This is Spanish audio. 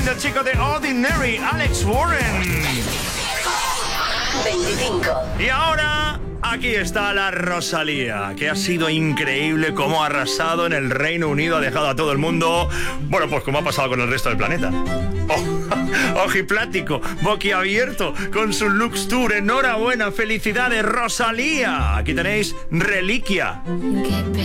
del chico de Ordinary, Alex Warren. 25. Y ahora, aquí está la Rosalía, que ha sido increíble cómo ha arrasado en el Reino Unido, ha dejado a todo el mundo, bueno, pues como ha pasado con el resto del planeta. Ojiplático, boquiabierto, con su Lux Tour. Enhorabuena, felicidades, Rosalía. Aquí tenéis Reliquia.